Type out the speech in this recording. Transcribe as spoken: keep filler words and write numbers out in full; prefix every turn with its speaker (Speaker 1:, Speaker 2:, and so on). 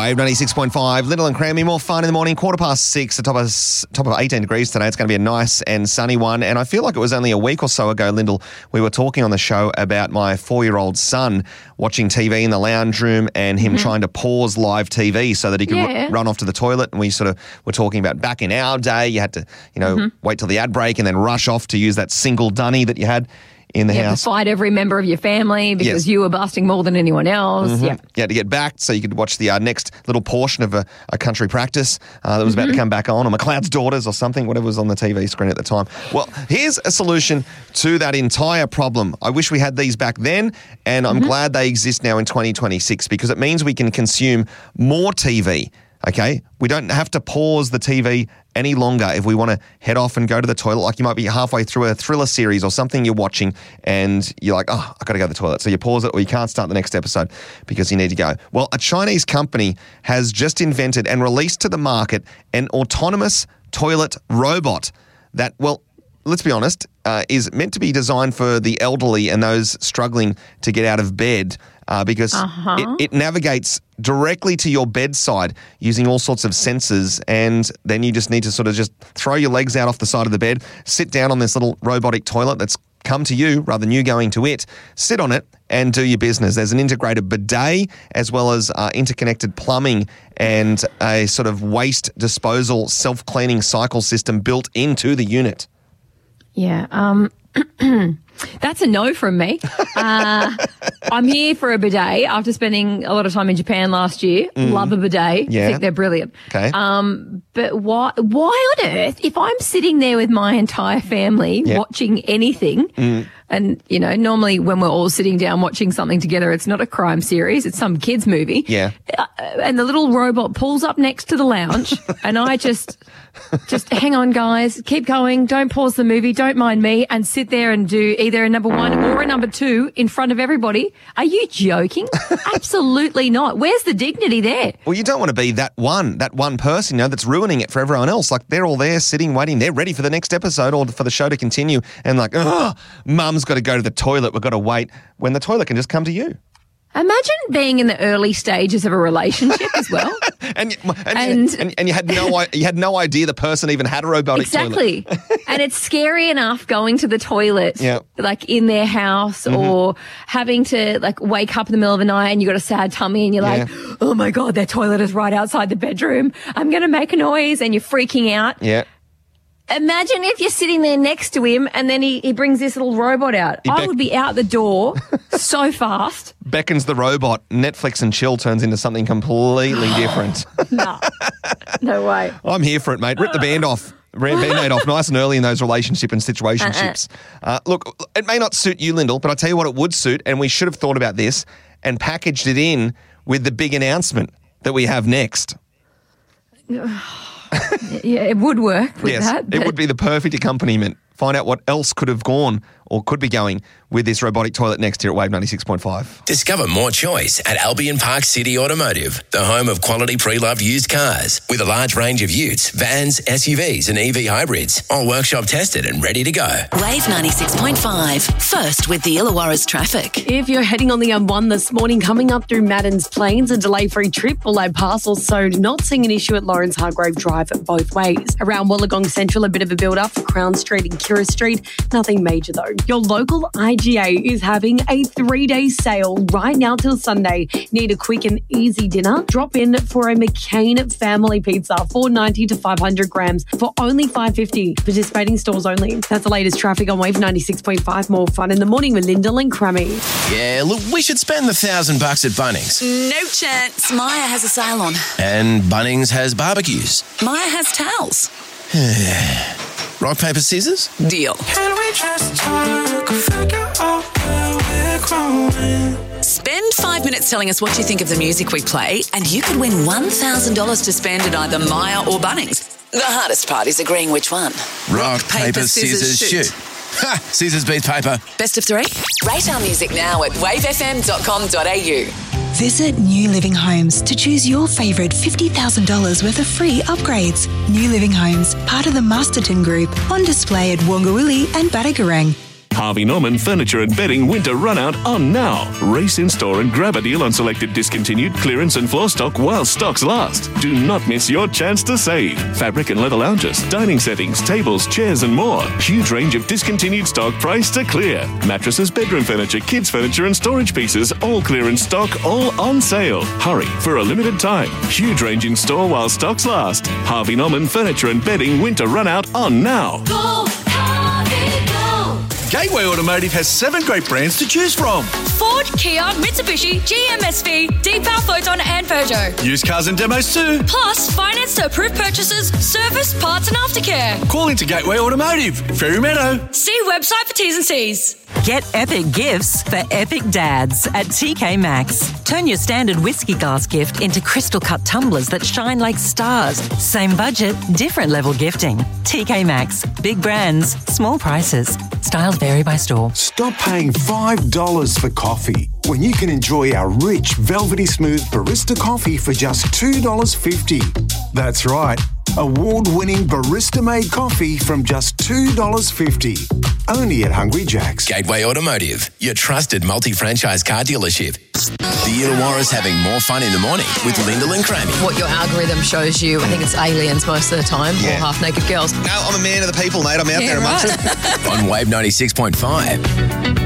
Speaker 1: Wave ninety-six point five, Lyndall and Crammy, more fun in the morning, quarter past six, the top of, top of eighteen degrees today. It's going to be a nice and sunny one. And I feel like it was only a week or so ago, Lyndall, we were talking on the show about my four-year-old son watching T V in the lounge room and him mm-hmm. trying to pause live T V so that he could yeah. r- run off to the toilet. And we sort of were talking about back in our day, you had to, you know, mm-hmm. wait till the ad break and then rush off to use that single dunny that you had in the
Speaker 2: you
Speaker 1: house.
Speaker 2: You had to fight every member of your family because yes. you were busting more than anyone else.
Speaker 1: Mm-hmm.
Speaker 2: Yeah.
Speaker 1: You had to get back so you could watch the uh, next little portion of a, a country practice uh, that was mm-hmm. about to come back on, or McLeod's Daughters or something, whatever was on the T V screen at the time. Well, here's a solution to that entire problem. I wish we had these back then, and I'm mm-hmm. glad they exist now in twenty twenty-six because it means we can consume more T V. Okay, we don't have to pause the T V any longer if we want to head off and go to the toilet. Like you might be halfway through a thriller series or something you're watching and you're like, oh, I've got to go to the toilet. So you pause it or you can't start the next episode because you need to go. Well, a Chinese company has just invented and released to the market an autonomous toilet robot that, well, let's be honest, uh, is meant to be designed for the elderly and those struggling to get out of bed. Uh, because uh-huh. it, it navigates directly to your bedside using all sorts of sensors, and then you just need to sort of just throw your legs out off the side of the bed, sit down on this little robotic toilet that's come to you rather than you going to it, sit on it and do your business. There's an integrated bidet as well as uh, interconnected plumbing and a sort of waste disposal self-cleaning cycle system built into the unit.
Speaker 2: Yeah, um... That's a no from me. Uh, I'm here for a bidet after spending a lot of time in Japan last year. Mm. Love a bidet.
Speaker 1: Yeah.
Speaker 2: I think they're brilliant.
Speaker 1: Okay.
Speaker 2: Um, but why, why on earth, if I'm sitting there with my entire family yep. watching anything, mm. and, you know, normally when we're all sitting down watching something together, it's not a crime series, it's some kids movie.
Speaker 1: Yeah.
Speaker 2: Uh, and the little robot pulls up next to the lounge and I just... Just hang on, guys. Keep going. Don't pause the movie. Don't mind me. And sit there and do either a number one or a number two in front of everybody. Are you joking? Absolutely not. Where's the dignity there?
Speaker 1: Well, you don't want to be that one, that one person, you know, that's ruining it for everyone else. Like, they're all there sitting, waiting. They're ready for the next episode or for the show to continue. And like, oh, mum's got to go to the toilet. We've got to wait. When the toilet can just come to you.
Speaker 2: Imagine being in the early stages of a relationship as well,
Speaker 1: and, and, and, and and you had no you had no idea the person even had a robotic
Speaker 2: exactly.
Speaker 1: toilet.
Speaker 2: And it's scary enough going to the toilet,
Speaker 1: yep.
Speaker 2: like in their house, mm-hmm. or having to like wake up in the middle of the night and you got a sad tummy and you're
Speaker 1: yeah.
Speaker 2: like, oh my god, their toilet is right outside the bedroom. I'm going to make a noise, and you're freaking out.
Speaker 1: Yeah.
Speaker 2: Imagine if you're sitting there next to him and then he, he brings this little robot out.
Speaker 1: He
Speaker 2: I
Speaker 1: beck-
Speaker 2: would be out the door so fast.
Speaker 1: Beckons the robot. Netflix and chill turns into something completely different.
Speaker 2: No, no way.
Speaker 1: I'm here for it, mate. Rip the band off. Band-aid off nice and early in those relationship and situationships. Uh-uh. Uh, look, it may not suit you, Lyndall, but I'll tell you what it would suit, and we should have thought about this and packaged it in with the big announcement that we have next.
Speaker 2: Yeah, it would work with
Speaker 1: yes,
Speaker 2: that.
Speaker 1: It would be the perfect accompaniment. Find out what else could have gone or could be going with this robotic toilet next here at Wave ninety-six point five.
Speaker 3: Discover more choice at Albion Park City Automotive, the home of quality pre-loved used cars with a large range of utes, vans, S U Vs and E V hybrids, all workshop tested and ready to go.
Speaker 4: Wave ninety-six point five, first with the Illawarra's traffic.
Speaker 5: If you're heading on the M one this morning, coming up through Madden's Plains, a delay-free trip will add parcels, so not seeing an issue at Lawrence Hargrave Drive both ways. Around Wollongong Central, a bit of a build-up for Crown Street and Kira Street. Nothing major though. Your local I G A is having a three-day sale right now till Sunday. Need a quick and easy dinner? Drop in for a McCain family pizza, four ninety to five hundred grams for only five fifty. Participating stores only. That's the latest traffic on Wave ninety-six point five. More fun in the morning with Lyndall and Crammy.
Speaker 3: Yeah, look, we should spend the thousand bucks at Bunnings.
Speaker 4: No chance. Maya has a sale on.
Speaker 3: And Bunnings has barbecues.
Speaker 4: Maya has towels.
Speaker 3: Rock, paper, scissors?
Speaker 4: Deal.
Speaker 6: Can we just talk, figure out where we're growing?
Speaker 4: Spend five minutes telling us what you think of the music we play, and you could win one thousand dollars to spend at either Maya or Bunnings. The hardest part is agreeing which one.
Speaker 3: Rock, Rock paper, paper, scissors, scissors shoot. Ha! Scissors beats paper.
Speaker 4: Best of three? Rate our music now at wave f m dot com dot a u.
Speaker 7: Visit New Living Homes to choose your favourite fifty thousand dollars worth of free upgrades. New Living Homes, part of the Masterton Group, on display at Wongawilli and Battigarang.
Speaker 8: Harvey Norman Furniture and Bedding Winter Run Out on now. Race in store and grab a deal on selected discontinued clearance and floor stock while stocks last. Do not miss your chance to save. Fabric and leather lounges, dining settings, tables, chairs and more. Huge range of discontinued stock priced to clear. Mattresses, bedroom furniture, kids furniture and storage pieces, all clearance stock, all on sale. Hurry for a limited time. Huge range in store while stocks last. Harvey Norman Furniture and Bedding Winter Run Out on now.
Speaker 9: Go, Harvey, go.
Speaker 10: Gateway Automotive has seven great brands to choose from.
Speaker 9: Ford, Kia, Mitsubishi, G M S V, Deepal, Photon and Peugeot.
Speaker 10: Used cars and demos too.
Speaker 9: Plus, finance to approved purchases, service, parts and aftercare.
Speaker 10: Call into Gateway Automotive, Ferry Meadow.
Speaker 9: See website for T's and C's.
Speaker 11: Get epic gifts for epic dads at T K Maxx. Turn your standard whiskey glass gift into crystal cut tumblers that shine like stars. Same budget, different level gifting. T K Maxx. Big brands, small prices. Styles vary by store.
Speaker 12: Stop paying five dollars for coffee when you can enjoy our rich, velvety smooth barista coffee for just two dollars fifty. That's right. Award-winning barista-made coffee from just two dollars fifty. Only at Hungry Jack's.
Speaker 3: Gateway Automotive, your trusted multi-franchise car dealership. The Illawarra's having more fun in the morning with Lyndall and Crammy.
Speaker 13: What your algorithm shows you, I think it's aliens most of the time,
Speaker 1: Yeah.
Speaker 13: or half-naked girls.
Speaker 1: No, I'm a man of the people, mate. I'm out
Speaker 13: Yeah,
Speaker 1: there amongst
Speaker 13: right.
Speaker 1: them.
Speaker 3: On Wave ninety-six point five.